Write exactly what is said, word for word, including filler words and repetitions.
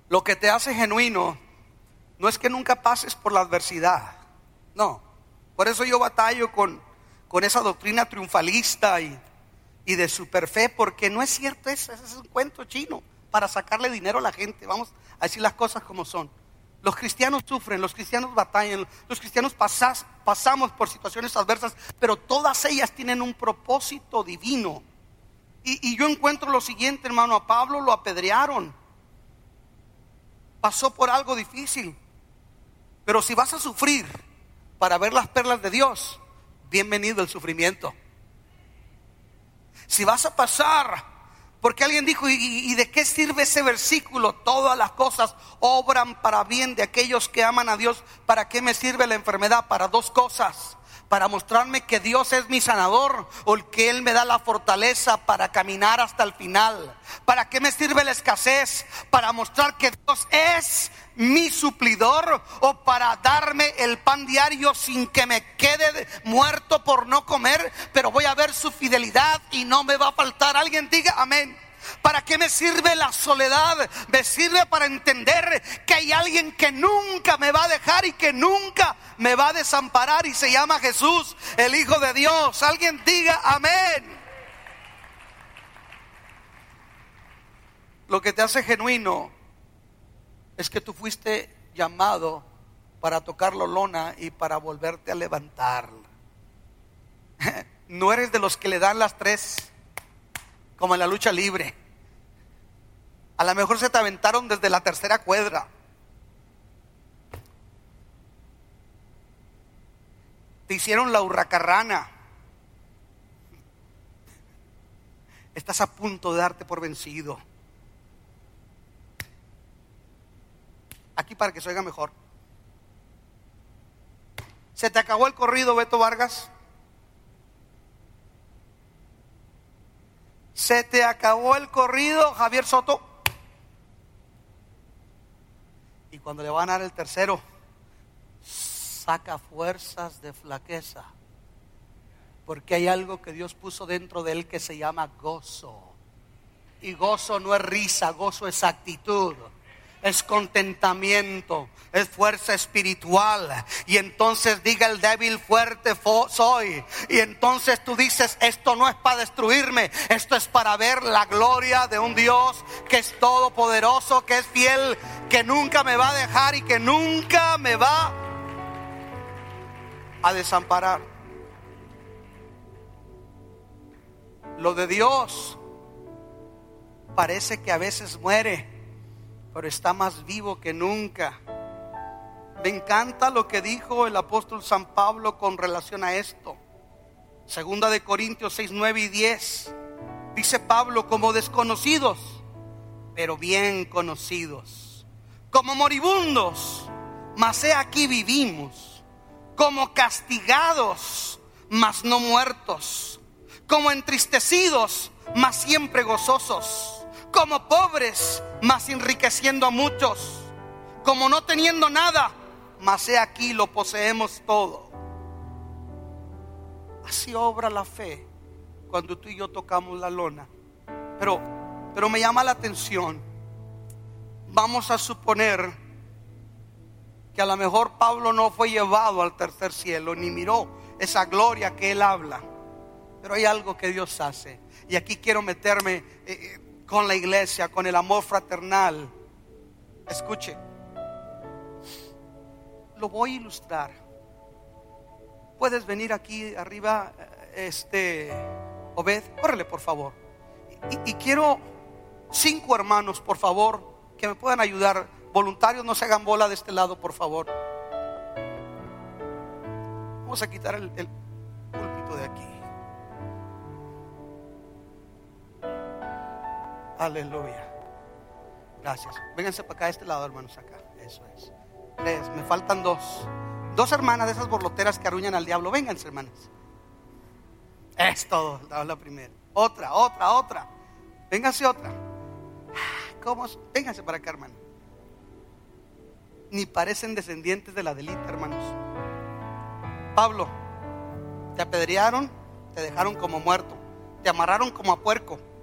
Lo que te hace genuino no es que nunca pases por la adversidad. No. Por eso yo batallo con, con esa doctrina triunfalista y, y de superfe, porque no es cierto eso. Ese es un cuento chino para sacarle dinero a la gente. Vamos a decir las cosas como son. Los cristianos sufren, los cristianos batallan, los cristianos pasas, pasamos por situaciones adversas, pero todas ellas tienen un propósito divino. Y, y yo encuentro lo siguiente, hermano: a Pablo lo apedrearon, pasó por algo difícil, pero si vas a sufrir para ver las perlas de Dios, bienvenido el sufrimiento. Si vas a pasar, porque alguien dijo, ¿y, ¿y de qué sirve ese versículo? Todas las cosas obran para bien de aquellos que aman a Dios. ¿Para qué me sirve la enfermedad? Para dos cosas: para mostrarme que Dios es mi sanador, o que Él me da la fortaleza para caminar hasta el final. ¿Para qué me sirve la escasez? Para mostrar que Dios es mi suplidor, o para darme el pan diario sin que me quede muerto por no comer, pero voy a ver su fidelidad y no me va a faltar. Alguien diga amén. ¿Para qué me sirve la soledad? Me sirve para entender que hay alguien que nunca me va a dejar y que nunca me va a desamparar, y se llama Jesús, el Hijo de Dios. Alguien diga amén. Lo que te hace genuino es que tú fuiste llamado para tocar la lona y para volverte a levantar. No eres de los que le dan las tres como en la lucha libre. A lo mejor se te aventaron desde la tercera cuadra. Te hicieron la hurracarrana. Estás a punto de darte por vencido. Aquí para que se oiga mejor. ¿Se te acabó el corrido, Beto Vargas? ¿Se te acabó el corrido, Javier Soto? Y cuando le van a dar el tercero, saca fuerzas de flaqueza, porque hay algo que Dios puso dentro de él que se llama gozo. Y gozo no es risa, gozo es actitud, es contentamiento, es fuerza espiritual. Y entonces diga el débil, fuerte soy. Y entonces tú dices, esto no es para destruirme, esto es para ver la gloria de un Dios que es todopoderoso, que es fiel, que nunca me va a dejar y que nunca me va a desamparar. Lo de Dios parece que a veces muere, pero está más vivo que nunca. Me encanta lo que dijo el apóstol San Pablo con relación a esto. Segunda de Corintios seis, nueve y diez. Dice Pablo, como desconocidos, pero bien conocidos, como moribundos, mas he aquí vivimos, como castigados, mas no muertos, como entristecidos, mas siempre gozosos, como pobres, mas enriqueciendo a muchos, como no teniendo nada, mas he aquí lo poseemos todo. Así obra la fe cuando tú y yo tocamos la lona. Pero, pero me llama la atención. Vamos a suponer que a lo mejor Pablo no fue llevado al tercer cielo, ni miró esa gloria que él habla. Pero hay algo que Dios hace. Y aquí quiero meterme eh, con la iglesia, con el amor fraternal. Escuche, lo voy a ilustrar. Puedes venir aquí arriba, este Obed, córrele por favor. Y, y quiero cinco hermanos, por favor, que me puedan ayudar. Voluntarios, no se hagan bola de este lado, por favor. Vamos a quitar el, el púlpito de aquí. Aleluya. Gracias. Vénganse para acá, a este lado, hermanos, acá. Eso es. Tres, me faltan dos. Dos hermanas de esas borloteras que arruñan al diablo. Vénganse, hermanas. Es todo, la primera. Otra, otra, otra. Vénganse otra. ¿Cómo? Vénganse para acá, hermano. Ni parecen descendientes de la delita, hermanos. Pablo, te apedrearon, te dejaron como muerto, te amarraron como a puerco.